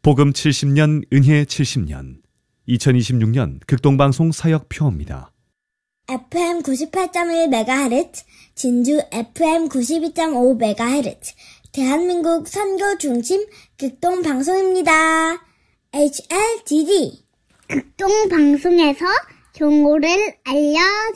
복음 70년, 은혜 70년, 2026년 극동방송 사역표입니다. FM 98.1MHz, 진주 FM 92.5MHz, 대한민국 선교 중심 극동방송입니다. HLDD 극동방송에서 정보를 알려드립니다.